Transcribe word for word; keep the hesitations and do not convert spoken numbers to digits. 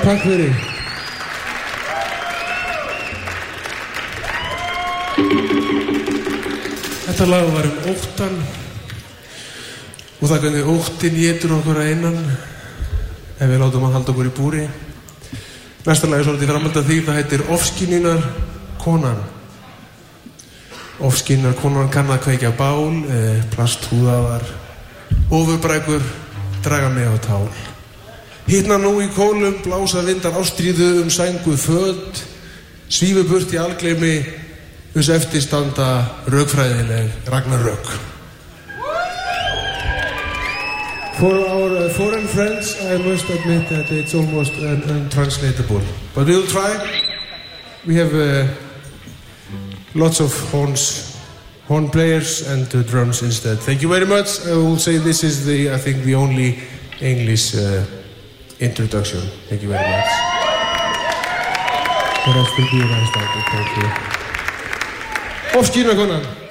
Takk fyrir. Þetta lag var um óttan og það hvernig óttinn étur okkur að innan ef við látum hann halda okkur í búri. Næsta lag er svolítið framhald af því, það heitir Ofskynjunar konan. Ofskynjunar konan kann að kveikja bál, eh, plasthúðaðar, ofurbrækur, draga mig á tál. Hitna nú í kólum, blása vindar ástríðu um sænguð föt, svífu burt í algleymi, uns eftir standa rökfræðileg ragnarök. For our uh, foreign friends, I must admit that it's almost un untranslatable. But we'll try. We have uh, lots of horns, horn players and uh, drums instead. Thank you very much. I will say this is the, I think, the only English uh, introduction. Thank you very much. The rest will be nice, thank you. Ofskynjunar konan.